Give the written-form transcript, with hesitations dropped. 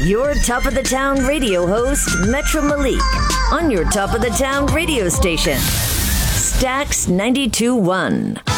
Your Top of the Town radio host, Metro Malik, on your Top of the Town radio station, Stax 92.1.